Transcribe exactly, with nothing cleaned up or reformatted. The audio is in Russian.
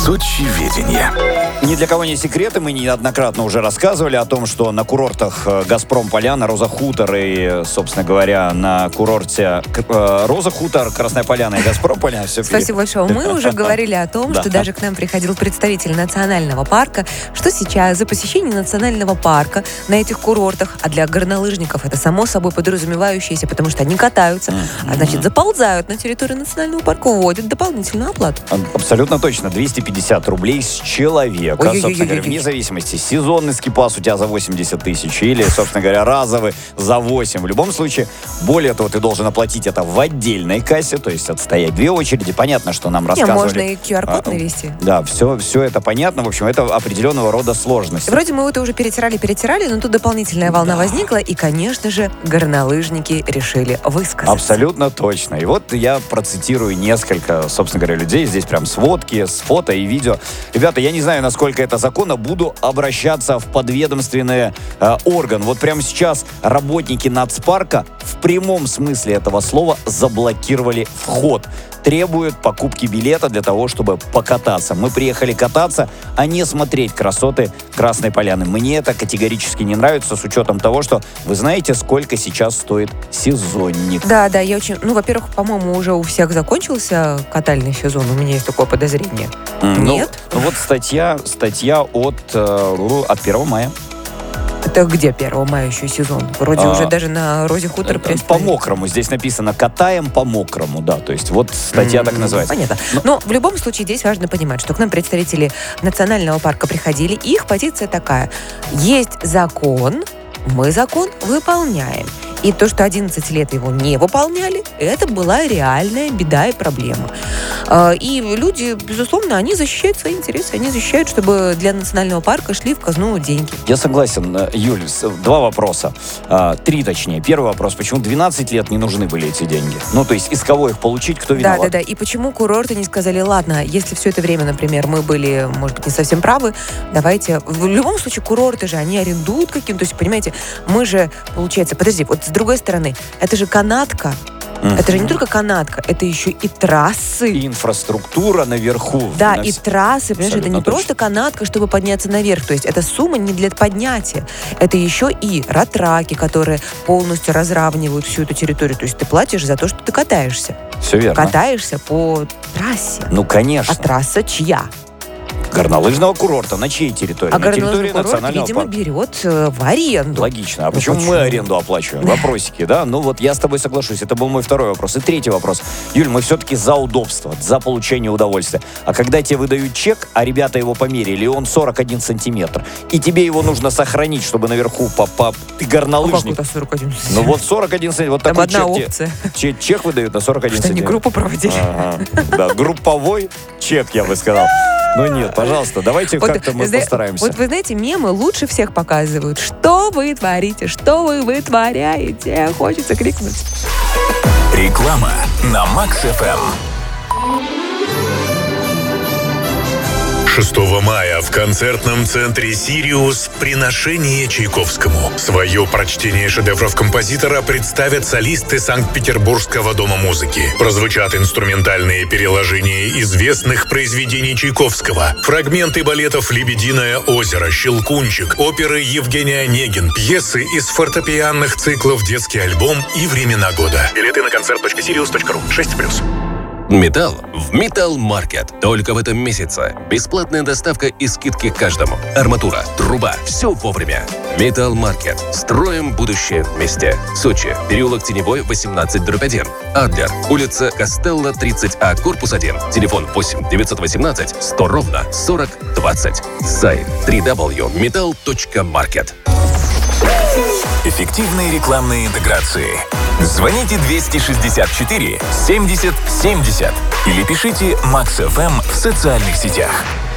Сочеведение. Ни для кого не секрет, и мы неоднократно уже рассказывали о том, что на курортах «Газпром Поляна», «Роза Хутор» и, собственно говоря, на курорте «Роза Хутор», «Красная Поляна» и «Газпром Поляна». Все Спасибо большое. Мы уже говорили о том, что даже к нам приходил представитель национального парка, что сейчас за посещение национального парка на этих курортах, а для горнолыжников это само собой подразумевающееся, потому что они катаются, а значит заползают на территорию национального парка, вводят дополнительную оплату. Абсолютно точно. двести пятьдесят рублей с человека. Ой-ой-ой-ой-ой. Собственно говоря, вне зависимости, сезонный скипас у тебя за восемьдесят тысяч или, собственно говоря, разовый за восемь. В любом случае, более того, ты должен оплатить это в отдельной кассе, то есть отстоять две очереди. Понятно, что нам рассказывали. Не, можно и ку ар код а, навести. Да, все, все это понятно. В общем, это определенного рода сложность. Вроде мы это уже перетирали-перетирали, но тут дополнительная волна да. возникла, и, конечно же, горнолыжники решили высказаться. Абсолютно точно. И вот я процитирую несколько, собственно говоря, людей. Здесь прям сводки с фото и видео. Ребята, я не знаю, насколько это законно, буду обращаться в подведомственный э, орган. Вот прямо сейчас работники нацпарка в прямом смысле этого слова заблокировали вход. Требуют покупки билета для того, чтобы покататься. Мы приехали кататься, а не смотреть красоты Красной Поляны. Мне это категорически не нравится, с учетом того, что вы знаете, сколько сейчас стоит сезонник. Да, да, я очень... Ну, во-первых, по-моему, уже у всех закончился катальный сезон. У меня есть такое подозрение. Mm, Нет? Ну, вот статья, статья от, э, от первого мая. Это где первого мая еще сезон? Вроде а, уже даже на «Розе Хутор» перестали. По-мокрому. Здесь написано «катаем по-мокрому», да. То есть вот статья mm, так называется. Понятно. Но... Но в любом случае здесь важно понимать, что к нам представители национального парка приходили, и их позиция такая. Есть закон, мы закон выполняем. И то, что одиннадцать лет его не выполняли, это была реальная беда и проблема. И люди, безусловно, они защищают свои интересы, они защищают, чтобы для национального парка шли в казну деньги. Я согласен, Юль, два вопроса. Три, точнее. Первый вопрос, почему двенадцать лет не нужны были эти деньги? Ну, то есть, из кого их получить, кто виноват? Да, да, да. И почему курорты не сказали, ладно, если все это время, например, мы были, может быть, не совсем правы, давайте... В любом случае, курорты же, они арендуют каким-то... То есть, понимаете, мы же, получается... Подожди, вот с другой стороны, это же канатка. Mm-hmm. Это же не только канатка, это еще и трассы. И инфраструктура наверху. Да, на... и трассы. Понимаешь, это не точно. Просто канатка, чтобы подняться наверх. То есть эта сумма не для поднятия. Это еще и ратраки, которые полностью разравнивают всю эту территорию. То есть ты платишь за то, что ты катаешься. Все верно. Катаешься по трассе. Ну, конечно. А трасса чья? Горнолыжного курорта. На чьей территории? А на территории курорт, национального видимо, парка. берет э, в аренду. Логично. А ну, почему, почему мы аренду оплачиваем? Вопросики, да? Ну вот я с тобой соглашусь. Это был мой второй вопрос. И третий вопрос. Юль, мы все-таки за удобство, за получение удовольствия. А когда тебе выдают чек, а ребята его померили, и он сорок один сантиметр, и тебе его нужно сохранить, чтобы наверху по... Ты горнолыжник. А как это сорок один сантиметр? Ну вот сорок один сантиметр. Вот там такой одна чек, опция. Чек, чек выдают на сорок один Что сантиметр. они группу проводили. Ага. Да, групповой чек, я бы сказал. Ну нет, пожалуйста, давайте вот, как-то мы зна- постараемся. Вот вы знаете, мемы лучше всех показывают. Что вы творите, что вы вытворяете. Хочется крикнуть. Реклама на Макс эф эм. шестого мая в концертном центре «Сириус» приношение Чайковскому. Свое прочтение шедевров композитора представят солисты Санкт-Петербургского дома музыки. Прозвучат инструментальные переложения известных произведений Чайковского, фрагменты балетов «Лебединое озеро», «Щелкунчик», оперы Евгений Онегин, пьесы из фортепианных циклов «Детский альбом» и «Времена года». Билеты на концерт точка сириус точка ру. шесть плюс. Металл в Металл Маркет. Только в этом месяце. Бесплатная доставка и скидки каждому. Арматура, труба, все вовремя. Металл Маркет. Строим будущее вместе. Сочи. Переулок Теневой, восемнадцать дробь один. Адлер. Улица Костелло, тридцать А, корпус один. Телефон восемь девятьсот восемнадцать сто ровно сорок двадцать. Сайт дабл ю дабл ю дабл ю точка металл точка маркет. Эффективные рекламные интеграции. Звоните двести шестьдесят четыре семьдесят семьдесят или пишите Макс эф эм в социальных сетях.